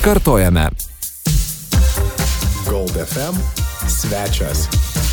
Kartojame. Gold FM svečias.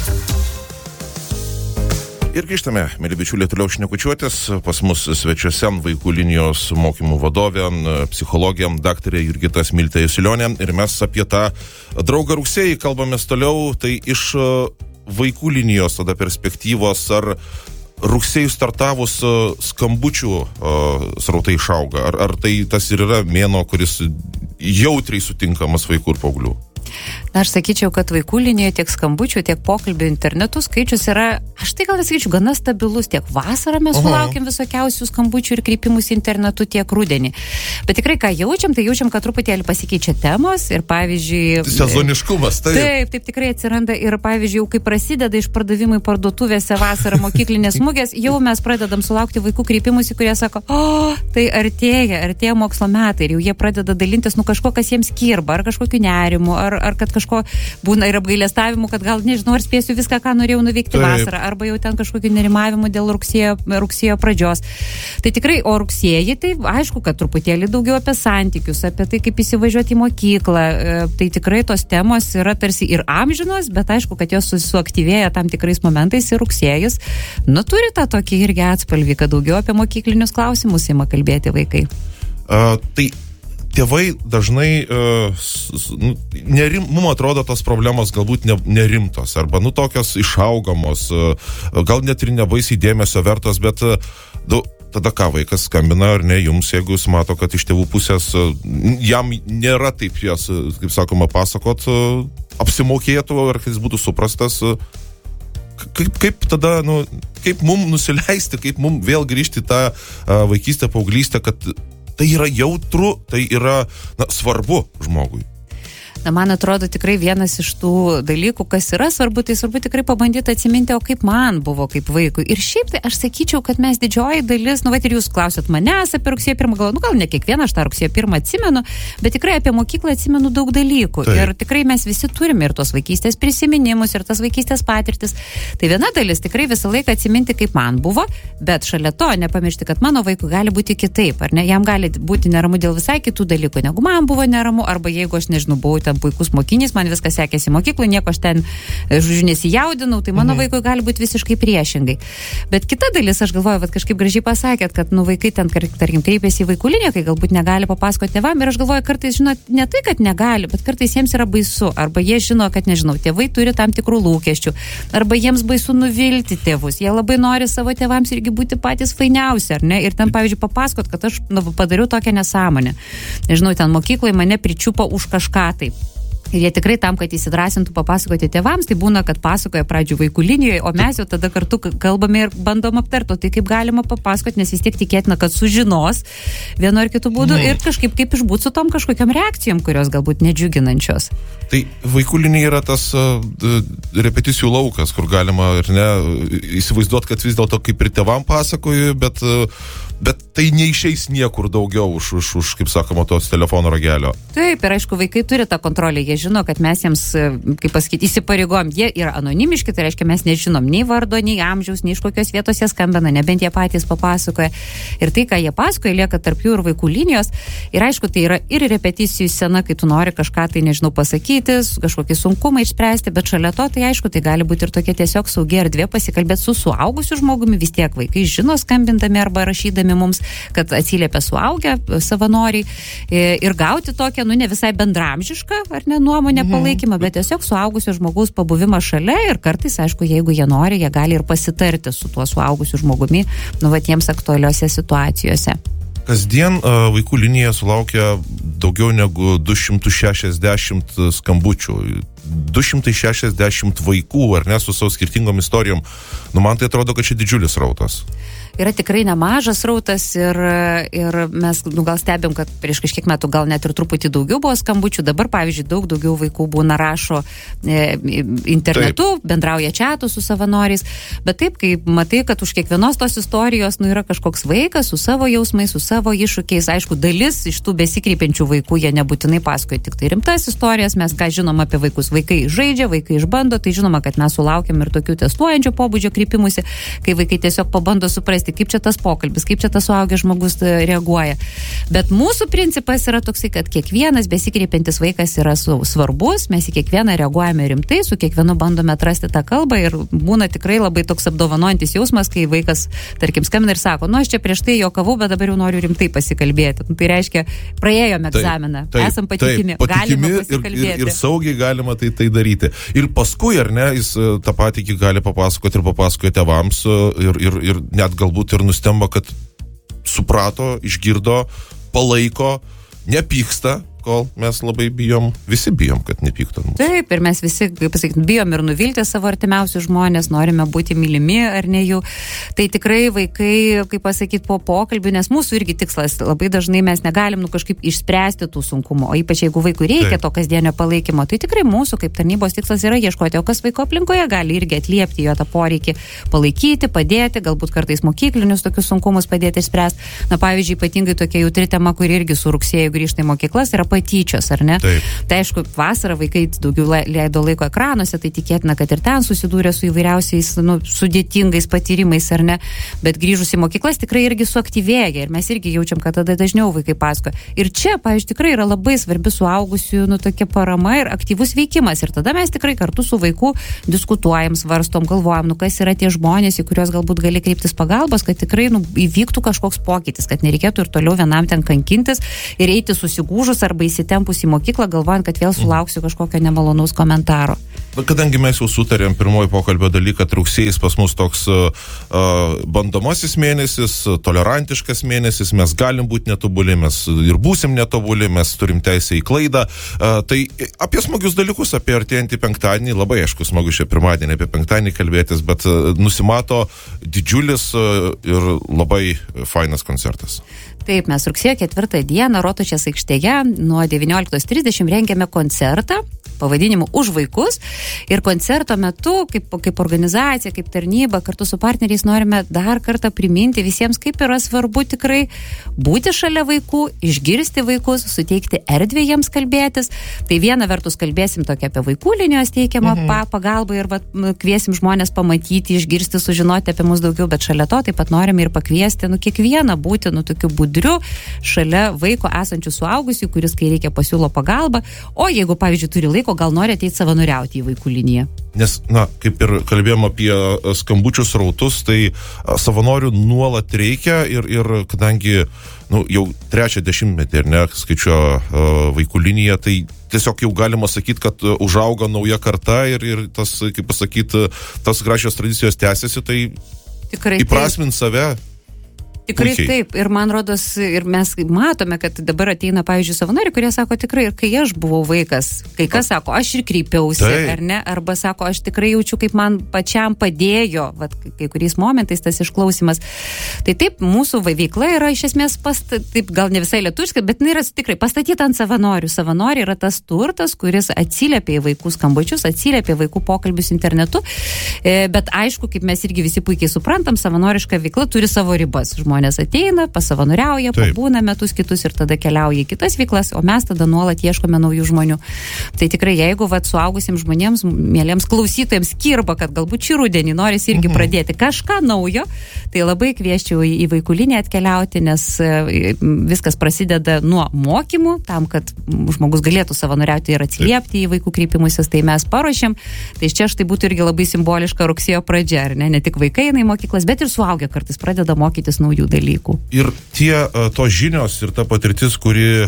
Ir grįžtame, mėly bičiuliai, toliau šnekučiuotis. Pas mus svečiuose vaikų linijos mokymų vadovė, psichologė, daktarė Jurgita Smiltė Jasilionė. Ir mes apie tą draugą rugsėjį kalbamės toliau. Tai iš vaikų linijos tada perspektyvos, ar rugsėjų startavus skambučių srautai išauga? Ar tai tas ir yra mėnuo, kuris jautriai sutinkamas vaikų ir paauglių? Na, aš sakyčiau, kad vaikų linijoje tiek skambučių, tiek pokalbių internetu skaičius yra, aš tai gal sakyčiau, gana stabilus. Tiek vasarą mes sulaukiam visokiausių skambučių ir kreipimus internetu, tiek rudenį. Bet tikrai, ką jaučiam, tai jaučiam, kad truputėlį pasikeičia temos ir, pavyzdžiui... Sezoniškumas, taip, tikrai atsiranda ir, pavyzdžiui, jau kai prasideda išpardavimai parduotuvėse vasarą mokyklinės mugės, jau mes pradedam sulaukti vaikų kreipimus, kurie sako, tai artėja mokslo metai ir jau jie pradeda dalintis, kažko, kas jiems kirba, ar kažkokiu nerimu, ar kad kažko būna ir apgailestavimų, kad gal nežinau, ar spėsiu viską, ką norėjau nuveikti vasarą, arba jau ten kažkokiu nerimavimu dėl rugsėjo pradžios. Tai tikrai, o rugsėjį, tai aišku, kad truputėlį daugiau apie santykius, apie tai, kaip įsivažiuoti į mokyklą. Tai tikrai tos temos yra tarsi ir amžinos, bet aišku, kad jos suaktyvėja tam tikrais momentais ir rugsėjis. Turi tą tokį irgi atspalvį, kad daugiau apie mokyklinius klausimus ima kalbėti vaikai. Tai tėvai dažnai, mums atrodo tos problemos galbūt nerimtos, arba tokios išaugamos, gal net ir nebaisiai dėmesio vertos, bet tada ką vaikas skambina, ar ne, jums, jeigu jis mato, kad iš tėvų pusės jam nėra taip jas, kaip sakoma, pasakot, apsimokėtų, ar kad jis būtų suprastas, kaip tada, kaip mum nusileisti, kaip mum vėl grįžti tą vaikystę, paauglystę, kad tai yra jautru, tai yra svarbu žmogui. Man atrodo tikrai vienas iš tų dalykų, kas yra svarbu, tai svarbu tikrai pabandyti atsiminti, o kaip man buvo kaip vaikui. Ir šiaip tai aš sakyčiau, kad mes didžioji dalis, ir jūs klausėt manęs apie rugsėjo 1, galvoju, gal ne kiekvieną aš tą rugsėjo 1 atsimenu, bet tikrai apie mokyklą atsimenu daug dalykų. Taip. Ir tikrai mes visi turime ir tos vaikystės prisiminimus, ir tas vaikystės patirtis. Tai viena dalis tikrai visą laiką atsiminti, kaip man buvo, bet šalia to nepamiršti, kad mano vaikui gali būti kitaip, ar ne? Jam gali būti neramu dėl visai kitų dalykų, negu man buvo neramu, arba jeigu aš nežinau, buvau puikus mokinys, man viskas sekėsi mokyklai, nieko aš ten, žodžiu, nesijaudinau, tai mano vaikui gali būti visiškai priešingai. Bet kita dalis, aš galvoju, kad kažkaip gražiai pasakėt, kad vaikai ten, tarkim, kreipiasi į vaikų liniją, kai galbūt negali papasakoti tėvam, ir aš galvoju, kartais, žinot, ne tai, kad negali, bet kartais jiems yra baisu, arba jie žino, kad, nežinau, tėvai turi tam tikrų lūkesčių, arba jiems baisu nuvilti tėvus, jie labai nori savo tėvams irgi būti patys fainiausi, ar ne, ir ten, pavyzdžiui, papasakot, kad aš padariau tokią nesąmonę. Nežinau, ten mokykloje mane pričiupo už kažką taip. Ir jie tikrai tam, kad įsidrasintų papasakoti tėvams, tai būna, kad pasakoja pradžių vaikų linijoje, o mes jau tada kartu kalbame ir bandom aptarti, tai kaip galima papasakoti, nes vis tiek tikėtina, kad sužinos vienu ar kitu būdu ir kažkaip kaip išbūt su tom kažkokiam reakcijom, kurios galbūt nedžiuginančios. Tai vaikų linija yra tas repeticijų laukas, kur galima ir ne įsivaizduoti, kad vis dėlto kaip ir tėvam pasakoju, bet tai neišeis niekur daugiau už kaip sakoma, tos telefono ragelio. Taip, ir aišku, vaikai turi tą kontrolę, jie žino, kad mes jiems, kaip pasakyti, įsipareigojom, jie yra anonimiški, tai reiškia, mes nežinom nei vardo, nei amžiaus, nei iš kokios vietos jie skambina, nebent jie patys papasakoja. Ir tai, ką jie pasakoja, lieka tarp jų ir vaikų linijos. Ir aišku, tai yra ir repeticijų scena, kai tu nori kažką tai, nežinau, pasakyti, kažkokį sunkumą išspręsti, bet šalia to, tai aišku, tai gali būti ir tokia tiesiog saugi erdvė pasikalbėti su suaugusiu žmogumi, vis tiek vaikai žino skambindami arba rašydami mums, kad atsiliepia suaugę savanoriai ir gauti tokią, ne visai bendramžišką, ar ne, nuomonę palaikymą, bet tiesiog suaugusio žmogaus pabuvimą šalia ir kartais, aišku, jeigu jie nori, jie gali ir pasitarti su tuo suaugusiu žmogumi, jiems aktualiuose situacijose. Kasdien vaikų linija sulaukia daugiau negu 260 skambučių. 260 vaikų, ar ne, su savo skirtingom istorijom. Man tai atrodo, kad čia didžiulis rautas. Yra tikrai nemažas rautas ir mes gal stebim, kad prieš kažkiek metų gal net ir truputį daugiau buvo skambučių. Dabar, pavyzdžiui, daugiau vaikų būna rašo internetu, bendrauja čiatu su savanoriais. Bet taip, kai matai, kad už kiekvienos tos istorijos yra kažkoks vaikas su savo jausmais, su savo iššūkiais. Aišku, dalis iš tų besikreipiančių vaikų jie nebūtinai pasakoja tik tai rimtas istorijas. Mes ką žinom apie vaikus? Vaikai žaidžia, vaikai išbando. Tai žinoma, kad mes sulaukiam ir tokių testuojančio pobūdžio kreipimusi, kai vaikai tiesiog pabando suprasti suprasti, kaip čia tas pokalbis, kaip čia tas suaugęs žmogus reaguoja. Bet mūsų principas yra toksai, kad kiekvienas besikreipiantis vaikas yra svarbus, mes į kiekvieną reaguojame rimtai, su kiekvienu bandome atrasti tą kalbą ir būna tikrai labai toks apdovanojantis jausmas, kai vaikas, tarkim, skambina ir sako, aš čia prieš tai juokavau, bet dabar jau noriu rimtai pasikalbėti. Tai reiškia, praėjome egzaminą, esam patikimi, galime pasikalbėti. Ir saugiai galima tai daryti. Ir paskui, ar ne, jis tą patį gali papasakoti ir papasakoja tėvams ir net galbūt ir nustemba, kad suprato, išgirdo, palaiko, nepyksta, kol mes labai bijom, visi bijom, kad nepyktų. Taip, ir mes visi, kaip pasakyti, bijom ir nuvilti savo artimiausius žmonės, norime būti mylimi ar ne jų. Tai tikrai vaikai, kaip pasakyti, po pokalbių, nes mūsų irgi tikslas, labai dažnai mes negalim kažkaip išspręsti tų sunkumų, o ypač jeigu vaikui reikia to kasdienio palaikymo, tai tikrai mūsų kaip tarnybos tikslas yra ieškoti, o kas vaiko aplinkoje gali irgi atliepti jo tą poreikį, palaikyti, padėti, galbūt kartais mokyklinius tokius sunkumus padėti išspręsti. Na, pavyzdžiui, ypatingai tokia jautri tema, kuri irgi su rugsėju grįžta į mokyklas, yra patyčios, ar ne? Taip. Tai aišku, vasarą vaikai daugiau leido laiko ekranuose, tai tikėtina, kad ir ten susidūrė su įvairiausiais sudėtingais patyrimais, ar ne? Bet grįžus į mokyklas tikrai irgi suaktyvėja ir mes irgi jaučiam, kad tada dažniau vaikai pasakoja. Ir čia, pavyzdžiui, tikrai yra labai svarbi suaugusių, tokia parama ir aktyvus veikimas. Ir tada mes tikrai kartu su vaiku diskutuojam, svarstom, galvojam, kas yra tie žmonės, į kuriuos galbūt gali kreiptis pagalbos, kad tikrai įvyktų kažkoks pokytis, kad nereikėtų ir toliau vienam ten kankintis ir eiti susigūžus arba įsitempus į mokyklą, galvojant, kad vėl sulauksiu kažkokio nemalonaus komentaro. Kadangi mes jau sutarėm pirmoji pokalbio daly, kad rugsėjais pas mus toks bandomasis mėnesis, tolerantiškas mėnesis, mes galim būti netobuli, mes ir būsim netobuli, mes turim teisę į klaidą. Tai apie smagius dalykus, apie artėjantį penktadienį, labai aišku, smagu šią pirmadienį apie penktadienį kalbėtis, bet nusimato didžiulis ir labai fainas koncertas. Taip, mes rugsėjo 4 dieną Rotušės aikštėje nuo 19:30 rengiame koncertą pavadinimu Už vaikus ir koncerto metu, kaip organizacija, kaip tarnyba, kartu su partneriais norime dar kartą priminti visiems, kaip yra svarbu tikrai būti šalia vaikų, išgirsti vaikus, suteikti erdvę jiems kalbėtis. Tai viena vertus kalbėsim tokia apie vaikų linijos teikiamą pagalbą ir kviesim žmonės pamatyti, išgirsti, sužinoti apie mus daugiau, bet šalia to taip pat norime ir pakviesti kiekvieną būti tokiu budriu šalia vaiko esančių suaugusių, kuris kai reikia pasiūlo pagalbą, o jeigu, pavyzdžiui, turi laiko, gal nori ateiti savanoriauti į vaikų liniją. Nes, kaip ir kalbėjom apie skambučių srautus, tai savanorių nuolat reikia ir kadangi jau 3 dešimtmetį, skaičiuoja vaikų liniją, tai tiesiog jau galima sakyti, kad užauga nauja karta ir tas, kaip pasakyti, tas gražios tradicijos tęsiasi, tai tikrai įprasmint save. Tikrai taip, ir man rodos, ir mes matome, kad dabar ateina, pavyzdžiui, savanoriai, kurie sako tikrai, ir kai aš buvau vaikas, kai kas sako, aš ir kreipiausi, ar ne, arba sako, aš tikrai jaučiu, kaip man pačiam padėjo, kai kuriais momentais tas išklausimas. Tai taip, mūsų veikla yra iš esmės, taip gal ne visai lietuviška, bet jinai yra tikrai pastatyta ant savanorių. Savanoriai yra tas turtas, kuris atsiliepia į vaikų skambučius, atsiliepia į vaikų pokalbius internetu, bet aišku, kaip mes irgi visi puikiai suprantam, savanoriška veikla turi savo ribas. Žmonės ateina, pasavanoriauja, pabūna metus kitus ir tada keliauja į kitas veiklas, o mes tada nuolat ieškome naujų žmonių. Tai tikrai, jeigu suaugusiems žmonėms, mieliems klausytojams kirba, kad galbūt šį rudenį norisi irgi pradėti kažką naujo, tai labai kvieščiau į vaikų liniją atkeliauti, nes viskas prasideda nuo mokymų, tam, kad žmogus galėtų savanoriauti ir atsiliepti į vaikų kreipimusis, tai mes paruošėm. Tai čia štai būtų irgi labai simboliška rugsėjo pradžia, ar ne? Ne tik vaikai eina į mokyklas, bet ir suaugę kartais pradeda mokytis naujų dalykų. Ir tos žinios ir ta patirtis, kuri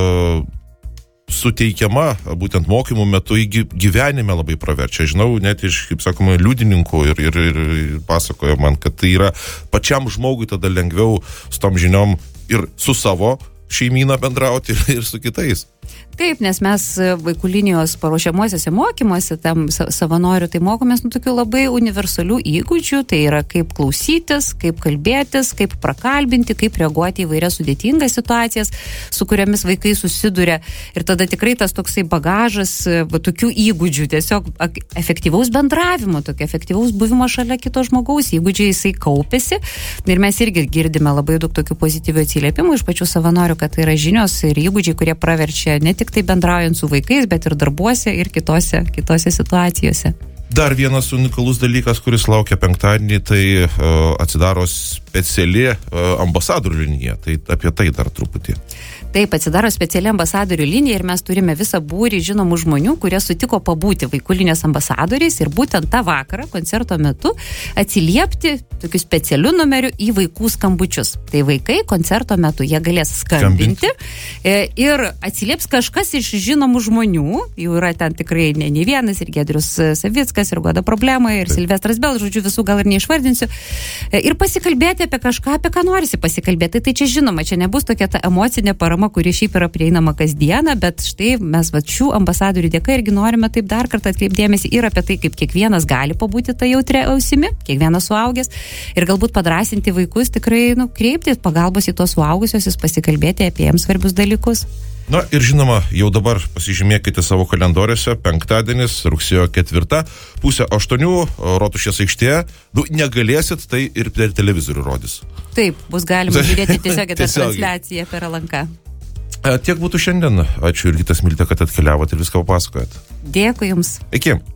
suteikiama būtent mokymų metu į gyvenime labai praverčia. Žinau, net iš, kaip sakoma, liudininkų ir pasakojo man, kad tai yra pačiam žmogui tada lengviau su tom žiniom ir su savo šeimyną bendrauti ir su kitais. Taip, nes mes vaikų linijos paruošiamuosiuose mokymuose, tam savanorių, tai mokomės tokių labai universalių įgūdžių, tai yra kaip klausytis, kaip kalbėtis, kaip prakalbinti, kaip reaguoti į vairias sudėtingas situacijas, su kuriamis vaikai susiduria. Ir tada tikrai tas toksai bagažas tokių įgūdžių, tiesiog efektyvaus bendravimo, tokio efektyvaus buvimo šalia kito žmogaus, įgūdžiai jisai kaupėsi. Ir mes irgi girdime labai daug tokių pozityvių atsiliepimų iš pačių savanorių, kad tai yra žinios ir įgūdžiai, kurie praverčia ne tik tai bendraujant su vaikais, bet ir darbuose ir kitose situacijose. Dar vienas unikalus dalykas, kuris laukia penktadienį, tai atsidaro speciali ambasadorių linija. Tai apie tai dar truputį. Taip, atsidaro speciali ambasadorių linija ir mes turime visą būrį žinomų žmonių, kurie sutiko pabūti vaikų linijos ambasadoriais ir būtent tą vakarą, koncerto metu, atsiliepti tokiu specialiu numeriu į vaikų skambučius. Tai vaikai koncerto metu jie galės skambinti ir atsilieps kažkas iš žinomų žmonių, jų yra ten tikrai ne vienas, ir Giedrius Savickas, ir Goda Problema, ir Silvestras Bel, žodžiu, visų gal ir neišvardinsiu, ir pasikalbėti apie kažką, apie ką norisi pasikalbėti. Tai čia žinoma, čia nebus tokia ta emocinė parama, kuri šiaip yra prieinama kasdieną, bet štai mes šių ambasadorių dėka irgi norime taip dar kartą atkreipdėmėsi ir apie tai, kaip kiekvienas gali pabūti tą jautrią ausimi, kiekvienas suaugęs, ir galbūt padrasinti vaikus tikrai, kreipti pagalbos į tos suaugusiosius, pasikalbėti apie jiems svarbius dalykus. Na ir žinoma, jau dabar pasižymėkite savo kalendoriuose, penktadienis, rugsėjo 4, 7:30, Rotušės aikštėje. Negalėsit, tai ir per televizorių rodys. Taip, bus galima žiūrėti tiesiog tą transliaciją per LNK. Tiek būtų šiandien. Ačiū Jurgita Smiltė, kad atkeliavote ir viską papasakojat. Dėkui Jums. Iki.